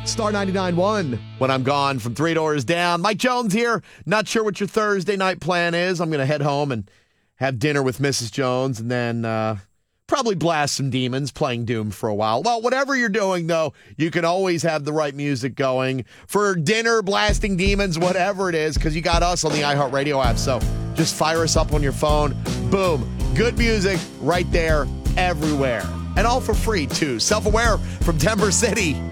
Star 99.1 when I'm gone from Three Doors Down. Mike Jones here. Not sure what your Thursday night plan is. I'm going to head home and have dinner with Mrs. Jones and then probably blast some demons playing Doom for a while. Well, whatever you're doing, though, you can always have the right music going for dinner, blasting demons, whatever it is, because you got us on the iHeartRadio app. So just fire us up on your phone. Boom. Good music right there, everywhere. And all for free, too. Self-Aware from Denver City.